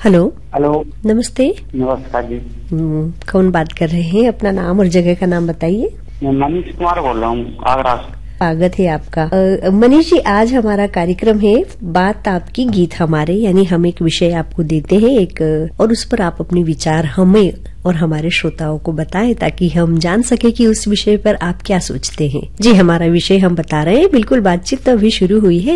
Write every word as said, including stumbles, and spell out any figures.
Hello. Hello. नमस्ते। नमस्कार जी। कौन बात कर रहे हैं? अपना नाम और जगह का नाम बताइए। मैं मनीष कुमार बोल रहा हूँ, आगरा से। स्वागत है आपका। मनीष जी, आज हमारा कार्यक्रम है बात आपकी गीत हमारे, यानी हम एक विषय आपको देते हैं एक, और उस पर आप अपने विचार हमें और हमारे श्रोताओं को बताएं ताकि हम जान सके कि उस विषय पर आप क्या सोचते हैं। जी, हमारा विषय हम बता रहे हैं, बिल्कुल बातचीत तो अभी शुरू हुई है।